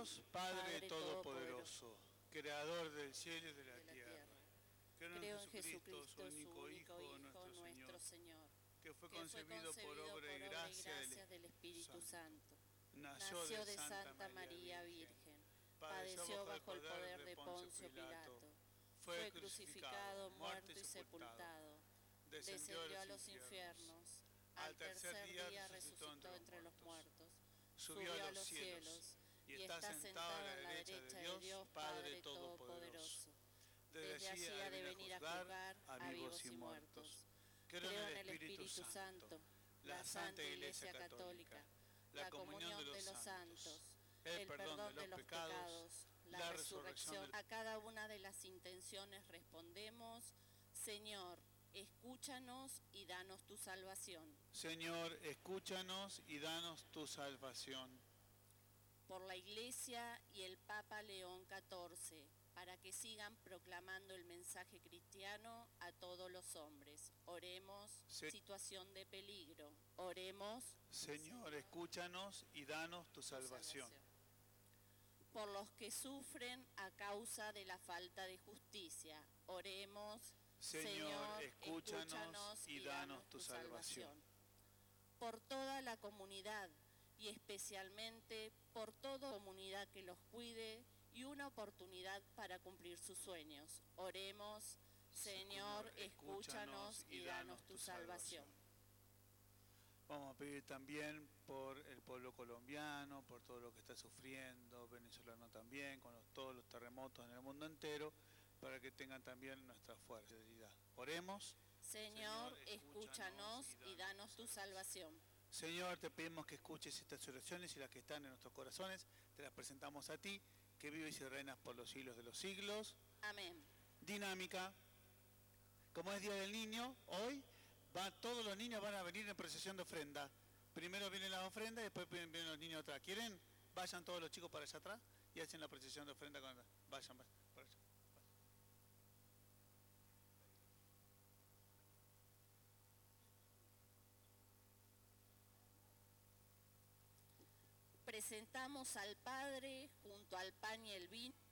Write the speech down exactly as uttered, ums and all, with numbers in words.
Dios, Padre, Padre Todopoderoso, Todopoderoso, Creador del cielo y de la, de la tierra. tierra. Creo en Creo en Jesucristo, Jesucristo, su único Hijo, nuestro, nuestro Señor, Señor, que fue que fue concebido por obra y gracia del del Espíritu Santo. Nació Nació de de Santa María Virgen, Virgen, padeció bajo el poder de Poncio Pilato, fue crucificado, muerto y sepultado, descendió a los infiernos, al tercer día resucitó entre los muertos, subió a los cielos y está sentado a la derecha de Dios, Padre Todopoderoso. Desde allí ha de venir a juzgar a vivos y muertos. Creo en el Espíritu Santo, la Santa Iglesia Católica, la comunión de los santos, el perdón de los pecados, la resurrección. A cada una de las intenciones respondemos: Señor, escúchanos y danos tu salvación. Señor, escúchanos y danos tu salvación. Por la Iglesia y el Papa León catorce, para que sigan proclamando el mensaje cristiano a todos los hombres. Oremos. Se- Situación de peligro. Oremos. Señor, escúchanos y danos tu Tu salvación. Por los que sufren a causa de la falta de justicia. Oremos. Señor, escúchanos y danos tu salvación. Por toda la comunidad y especialmente por toda comunidad que los cuide y una oportunidad para cumplir sus sueños. Oremos. Señor, escúchanos y danos tu salvación. Vamos a pedir también por el pueblo colombiano, por todo lo que está sufriendo, venezolano también, con los- todos los terremotos en el mundo entero, para que tengan también nuestra fuerza. Oremos. Señor, escúchanos y danos tu salvación. Señor, te pedimos que escuches estas oraciones y las que están en nuestros corazones, te las presentamos a ti, que vives y reinas por los siglos de los siglos. Amén. Dinámica. Como es Día del Niño, hoy va, todos los niños van a venir en procesión de ofrenda. Primero vienen las ofrendas y después vienen, vienen los niños atrás. ¿Quieren? Vayan todos los chicos para allá atrás y hacen la procesión de ofrenda. Con... Vayan, vayan, para allá. Presentamos al Padre junto al pan y el vino